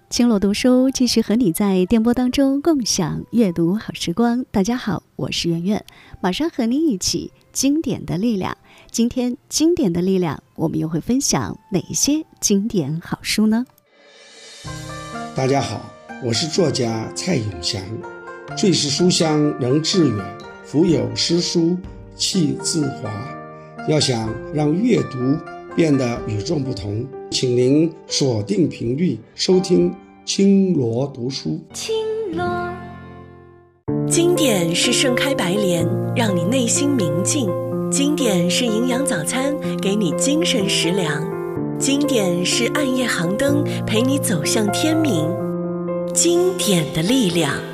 青罗读书继续和你在电波当中共享阅读好时光。大家好，我是圆圆，马上和你一起经典的力量。今天经典的力量，我们又会分享哪一些经典好书呢？ 大家好，我是作家蔡永祥。最是书香能致远，腹有诗书气自华。要想让阅读变得与众不同，请您锁定频率收听青罗读书。 青罗，经典是盛开白莲，让你内心明净；经典是营养早餐，给你精神食粮；经典是暗夜航灯，陪你走向天明。经典的力量。